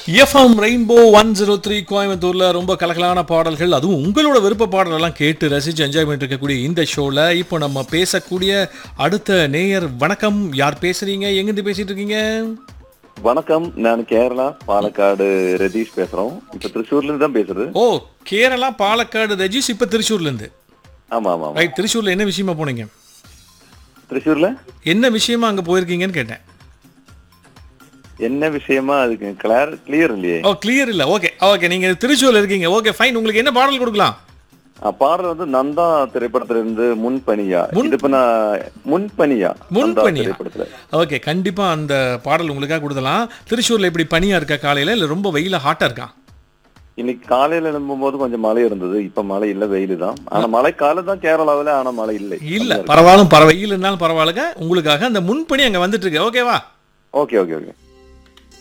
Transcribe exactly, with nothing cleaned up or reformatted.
FM rainbow one zero three கோயம்புத்தூர்ல ரொம்ப கலகலான பாடல்கள், அதுவும் உங்களோட விருப்ப பாடலெல்லாம் கேட்டு ரசிச்சு என்ஜாய் பண்ணிட்டு இருக்கக்கூடிய இந்த ஷோல இப்போ நம்ம பேசக்கூடிய அடுத்த நேயர். வணக்கம், யார் பேசுறீங்க, எங்கிருந்து பேசிட்டு இருக்கீங்க? வணக்கம், நான் கேரளா பாலக்காடு ரஜீஷ் பேசுறோம். இப்ப திருச்சூர்ல இருந்து தான் பேசுறது. ஓ, கேரளா பாலக்காடு ரஜீஷ், இப்ப திருச்சூர்ல இருந்து. ஆமா ஆமா ரைட். திருச்சூர்ல என்ன விஷயமா போனீங்க? திருச்சூர்ல என்ன விஷயமா அங்க போயிருக்கீங்கன்னு கேட்டேன். என்ன விஷயமா அதுக்கு கிளியர் கிளியர் இல்லையே. ஓ, கிளியர் இல்ல. ஓகே ஓகே, நீங்க திருச்சூர்ல இருக்கீங்க. Okay fine. உங்களுக்கு என்ன பாடல் கொடுக்கலாம்? பாடல் வந்து நந்தா திரைப்படத்துல இருந்து முன்பனியா. இது இப்ப நான் முன்பனியா முன்பனியா திரைப்படத்துல. ஓகே, கண்டிப்பா அந்த பாடல் உங்களுக்காக கொடுக்கலாம். திருச்சூர்ல எப்படி பனியா இருக்கா காலையில, இல்ல ரொம்ப வெயில ஹாட்டா இருக்கா? இன்னைக்கு காலையில எழும்பும் போது கொஞ்சம் மழை இருந்தது. இப்ப மழை இல்ல, வெயிலு தான். ஆனா மழை காலம் தான் கேரளாவில, ஆனா மழை இல்லை. இல்ல பரவாயில்ல, பரவாயில்ல இருந்தாலும் பரவாயில்ல. உங்களுக்காக அந்த முன்பனி அங்க வந்துட்டு இருக்கு. ஓகேவா? Okay okay okay.